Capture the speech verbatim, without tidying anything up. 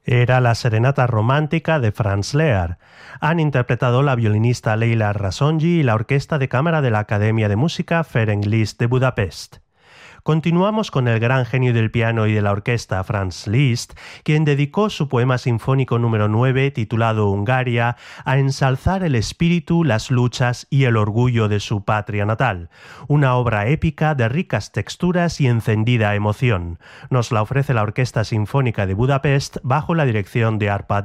Era la serenata romántica de Franz Lehár. Han interpretado la violinista Leila Rassonji y la orquesta de cámara de la Academia de Música Ferenc Liszt de Budapest. Continuamos con el gran genio del piano y de la orquesta Franz Liszt, quien dedicó su poema sinfónico número nueve, titulado Hungaria, a ensalzar el espíritu, las luchas y el orgullo de su patria natal. Una obra épica de ricas texturas y encendida emoción. Nos la ofrece la Orquesta Sinfónica de Budapest bajo la dirección de Arpad